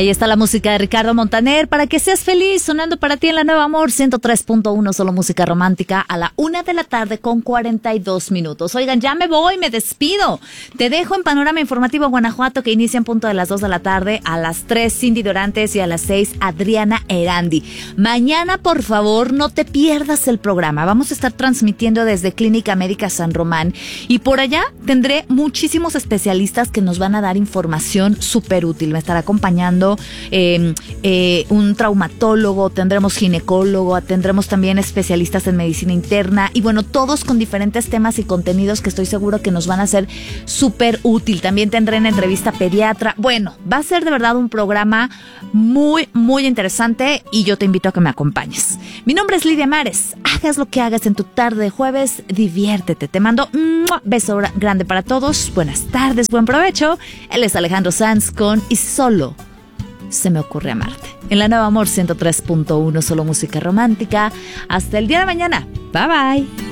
Ahí está la música de Ricardo Montaner para que seas feliz, sonando para ti en la Nueva Amor 103.1, solo música romántica a la 1:42 p.m. Oigan, ya me voy, me despido. Te dejo en Panorama Informativo Guanajuato, que inicia en punto de las 2 de la tarde, a las 3 Cindy Dorantes y a las 6 Adriana Erandi. Mañana, por favor, no te pierdas el programa. Vamos a estar transmitiendo desde Clínica Médica San Román y por allá tendré muchísimos especialistas que nos van a dar información súper útil. Me estará acompañando un traumatólogo, tendremos ginecólogo, tendremos también especialistas en medicina interna y bueno, todos con diferentes temas y contenidos que estoy seguro que nos van a ser súper útil. También tendré en entrevista pediatra. Bueno, va a ser de verdad un programa muy, muy interesante y yo te invito a que me acompañes. Mi nombre es Lidia Mares. Hagas lo que hagas en tu tarde de jueves, diviértete. Te mando un beso grande para todos. Buenas tardes, buen provecho. Él es Alejandro Sanz con Y Solo se me ocurre amarte. En la Nueva Amor 103.1, solo música romántica. Hasta el día de mañana. Bye bye.